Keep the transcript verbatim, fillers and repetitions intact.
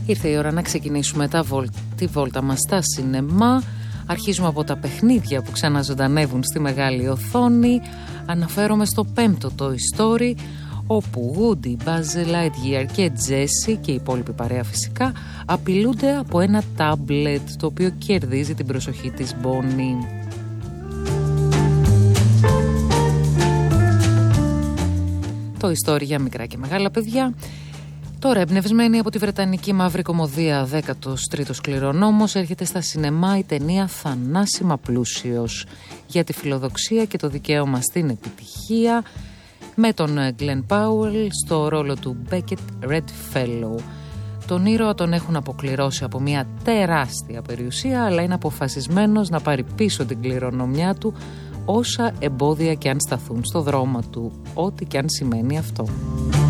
Ήρθε η ώρα να ξεκινήσουμε τα βολ... τη βόλτα μας στα σινεμά. Αρχίζουμε από τα παιχνίδια που ξαναζωντανεύουν στη μεγάλη οθόνη. Αναφέρομαι στο πέμπτο Toy Story, όπου Woody, Buzz Lightyear και Jessie και η υπόλοιπη παρέα φυσικά απειλούνται από ένα τάμπλετ το οποίο κερδίζει την προσοχή της Bonnie. Toy Story για μικρά και μεγάλα παιδιά. Τώρα, εμπνευσμένη από τη βρετανική μαύρη κωμωδία δέκατος τρίτος κληρονόμος, έρχεται στα σινεμά η ταινία Θανάσιμα πλούσιος, για τη φιλοδοξία και το δικαίωμα στην επιτυχία, με τον Glenn Powell στο ρόλο του Beckett Redfellow. Τον ήρωα τον έχουν αποκληρώσει από μια τεράστια περιουσία, αλλά είναι αποφασισμένος να πάρει πίσω την κληρονομιά του, όσα εμπόδια και αν σταθούν στο δρόμο του, ό,τι και αν σημαίνει αυτό.